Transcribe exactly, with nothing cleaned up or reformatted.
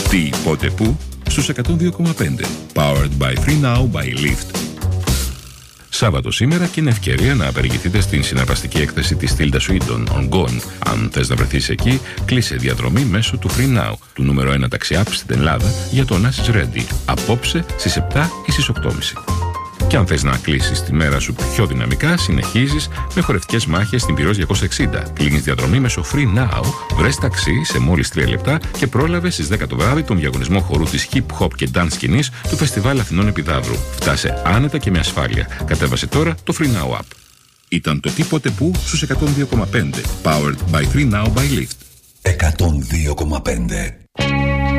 Τι, πότε, πού, στους εκατόν δύο κόμμα πέντε. Powered by Free Now by Lyft. Σάββατο σήμερα και είναι ευκαιρία να απεργηθείτε στην συναρπαστική έκθεση της Tilda Swinton, Ongoing. Αν θες να βρεθείς εκεί, κλείσε διαδρομή μέσω του Free Now, του νούμερο ένα ταξί app στην Ελλάδα, για το Nasis Ready, απόψε στις επτά ή στις οκτώ και μισή. Και αν θες να κλείσεις τη μέρα σου πιο δυναμικά, συνεχίζεις με χορευτικές μάχες στην Πυρός διακόσια εξήντα. Κλείνεις διαδρομή μέσω Free Now, βρες ταξί σε μόλις τρία λεπτά και πρόλαβε στις δέκα το βράδυ τον διαγωνισμό χορού της Hip Hop και Dance σκηνής του Φεστιβάλ Αθηνών Επιδαύρου. Φτάσε άνετα και με ασφάλεια. Κατέβασε τώρα το Free Now app. Ήταν το τίποτε που στους εκατόν δύο κόμμα πέντε. Powered by Free Now by Lyft. εκατόν δύο κόμμα πέντε